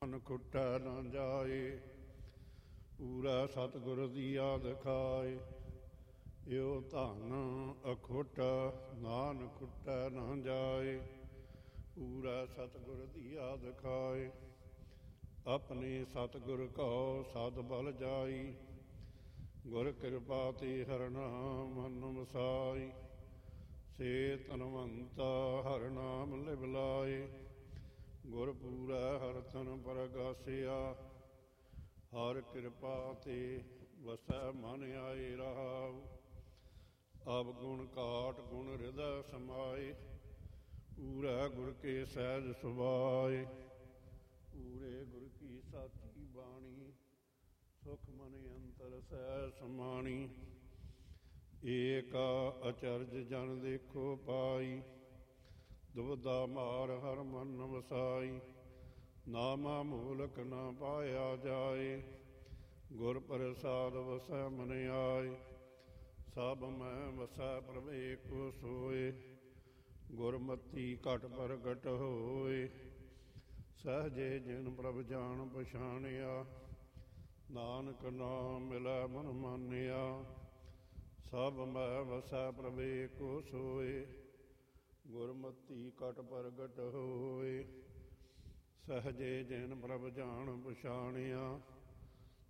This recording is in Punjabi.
ਮਨ ਖੁੱਟੈ ਨਾ ਜਾਏ। ਪੂਰਾ ਸਤਿਗੁਰ ਦੀਆ ਦਿਖਾਏ। ਇਹੋ ਧਨ ਅਖੁੱਟ ਨਾਨਕ ਖੁੱਟੈ ਨਾ ਜਾਏ। ਪੂਰਾ ਸਤਿਗੁਰ ਦੀਆ ਦਿਖਾਏ। ਆਪਣੇ ਸਤਿਗੁਰ ਕਉ ਸਦ ਬਲ ਜਾਈ। ਗੁਰ ਕਿਰਪਾ ਤੇ ਹਰਿ ਨਾਮ ਮਨ ਵਸਾਈ। ਸੇ ਧਨਵੰਤਾ ਹਰਿ ਨਾਮ ਲਿਵ ਲਾਏ। ਗੁਰ ਪੂਰੈ ਹਰਿ ਤਨ ਪਰਗਾਸਿਆ। ਹਰਿ ਕਿਰਪਾ ਤੇ ਵਸੈ ਮਨ ਆਏ ਰਹਾਉ। ਅਬ ਗੁਣ ਕਾਟ ਗੁਣ ਹਿਰਦੈ ਸਮਾਏ। ਪੂਰੈ ਗੁਰ ਕੇ ਸਹਿਜ ਸੁਭਾਏ। ਪੂਰੇ ਗੁਰ ਕੀ ਸਾਚੀ ਬਾਣੀ। ਸੁਖ ਮਨ ਅੰਤਰ ਸਹਿ ਸਮਾਣੀ। ਏਕਾ ਅਚਰਜ ਜਨ ਦੇਖੋ ਪਾਈ। ਦੁਬਦਾ ਮਾਰ ਹਰ ਮਨ ਵਸਾਈ। ਨਾਮਾ ਮੂਲਕ ਨਾ ਪਾਇਆ ਜਾਏ। ਗੁਰ ਪ੍ਰਸਾਦ ਵਸੈ ਮਨ ਆਏ। ਸਭ ਮੈਂ ਵਸੈ ਪ੍ਰਭ ਏਕੋ ਸੋਏ। ਗੁਰਮਤੀ ਘਟ ਪ੍ਰਗਟ ਹੋਏ। ਸਹਜੇ ਜਿਨ ਪ੍ਰਭ ਜਾਣ ਪਛਾਣਿਆ। ਨਾਨਕ ਨਾਮ ਮਿਲੈ ਮਨ ਮਾਨਿਆ। ਸਭ ਮੈਂ ਵਸੈ ਪ੍ਰਭ ਏਕੋ ਸੋਏ। ਗੁਰਮਤੀ ਘਟ ਪ੍ਰਗਟ ਹੋਏ। ਸਹਜੇ ਜਿਨ ਪ੍ਰਭ ਜਾਣ ਪਛਾਣਿਆ।